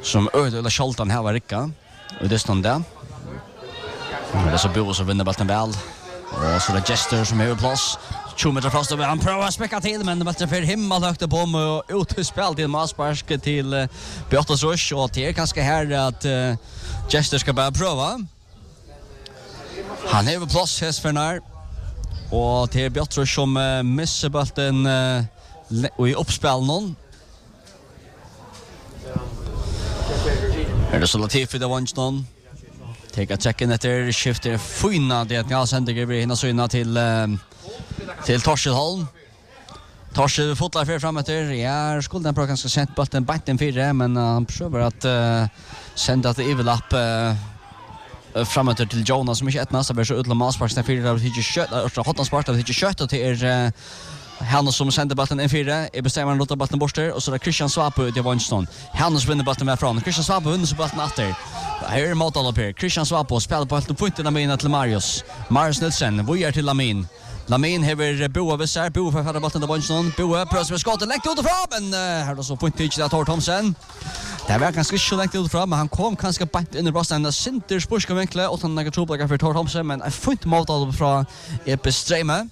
som öde Scholtan här var ricka. Och det stod där. Det så Bo som vinner bollen väl. Och så det Jester som är plats. 20 meter fast och han prövar späcka till men bollen för himmel högt på och ut till spel till Masparsk till Björtas Rush och det är ganska här att Jester ska bara pröva. Han är på plats hästförnar och det är Björtas som missar bollen och i uppspel någon. Är det så Latif i det vanston? Take checken efter skifter fina det att jag sänder över hinna syna till Torshäll. Torshäll fotlar för framåt där. Ja, skulle den bra ganska sent bollen backen fyra men han försöker att sända det överlapp framåt till Jonas som inte ett nästa så utla Masparks där fyra det inte kött och hotna spart det inte kött och det är han som sänder bollen en fyra är bestämmer han låter bollen borster och så där Christian Swapo det vanston. Han som vinner bollen med från Christian Swapo vinner så bollen åter. Här är mot alla per. Christian Swapo spelar på ett punkt när man till Marius. Marius Nilsson vojar till Lamin. Lamin har Boa besär. Boa för förra bollen till vanston. Boa prövar med skottet längt ut ifrån men här då så point till Tor Thomsen. Det var ganska så längt ut ifrån men han kom ganska bant in i brösten där Sinter Sporska vinkla och han några trouble för Tor Thomsen men ett point mot alla från Epistrema.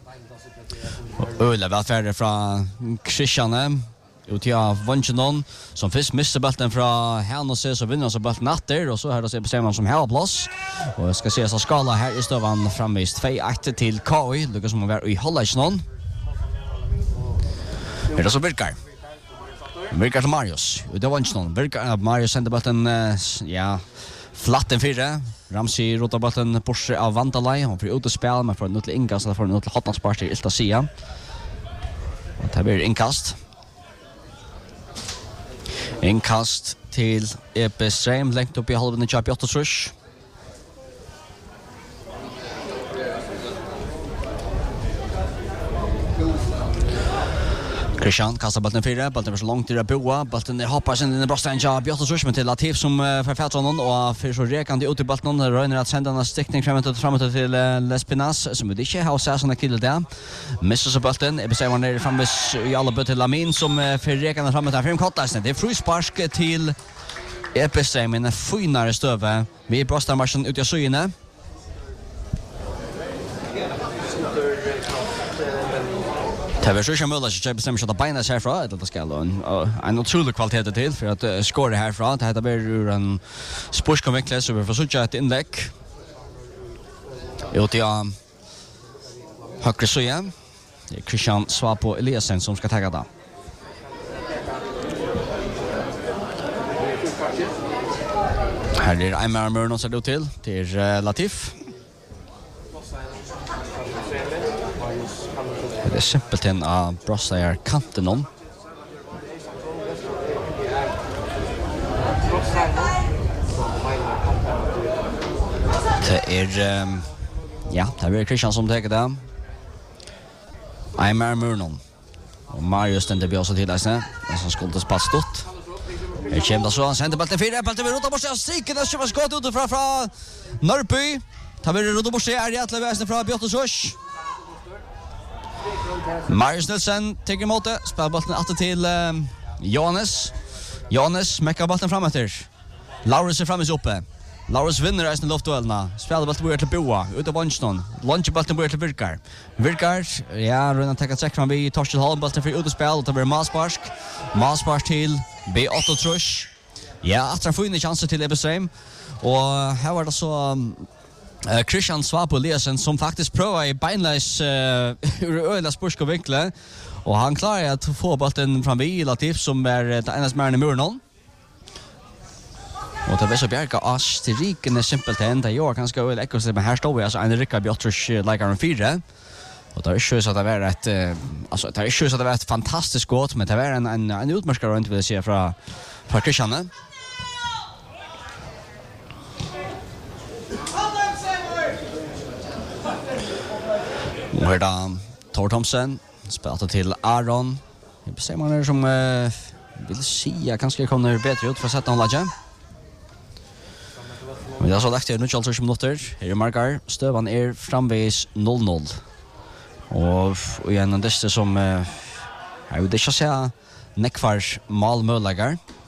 Öle välfärd från Christian ut ja Vanchenon som först missar bollen från Hannes så vinner så bollen åter och så här då ser bestämmer som har plats och jag ska se så skala här i stövan framvis 2-1 till KI Lucas som var i Hollandsnon. Det är så virkar till Marius och det Vanchenon virkar Marius sänder bollen flatten fyra Ramsey rotar bollen Porsche av Vantalai han får ut och spela men får något till inkast eller får något till hotnaspart till Ilta Sia och det blir inkast till EP Stream längt upp i halven i Björtas Rush. Christian kastar bollen fyra, bollen är så långt till Boa, bollen hoppar sen in i brösten av Björtas Rush men till Latif som förfältar honom och för så rekande ut i bollen röner att sända en stickning framåt till Lespinas som det inte har sett såna kill där. Missar så bollen, är bestämmer ner framåt i alla byt till Lamin som för rekande framåt där fem kottläsning. Det är frispark till EPC med en finare stöve. Vi är bröstar matchen ut i syne. Det var så möjligt att bestämma sig att beina sig härifrån att det ska en otrolig kvalitet till för att skåra härifrån. Det här blir ur en sportskonvinkler så vi får så ett inlägg. Ut i högre söja. Det är Christian Swapo Eliasen som ska tagga det. Här är Aymar Mörnon som ser ut till. Det är Latif. Det är simpelt en av Brossar kanten om. Det är det är Christian som tar det. Aymar Mörnon. Och Marius den det blir också till där sen. Den som skulle spela stort. Här kommer så han sänder bollen fyra, bollen rota bort sig striken där som skott ut från Norrby. Tar vi rota bort sig är det att läsa från Björtas Rush. Marius Nilsson tar emot det, spelar bollen åter till Johannes mäckar bollen framåt. Laurus är framme uppe. Laurus vinner resten luftduellerna. Spelar bollen till Boa ut av Vanston. Launch bollen bort till Virkar. Redan tar check fram vid Torshäll Hall bollen för ut och spel och det blir Masparsk till B8 Trush. Att han får in en chans till Ebestrheim och här var det så Christian Swapo Eliasen som faktiskt prövar i beinleis ur öla sporska vinklar och han klarar att få bollen fram vid Latif som är det enda smärne Mörnon. Och det är så bjärka Astriken är simpelt ända jag ganska väl ekos men här står vi alltså en Rickard Björtrush lägger 4. Och det är ju så att det var ett fantastiskt skott men det var en utmärkare inte vill se från Christian. Och här då Tor Thomsen spelar till Aron. Det ser man är som vill se kanske kommer bättre ut för att sätta honom läge. Men det är så lagt till nu 20 minuter. Här är Margar. Stövan är framvis 0-0. Och igen det som jag vill inte säga nekvars malmölagar.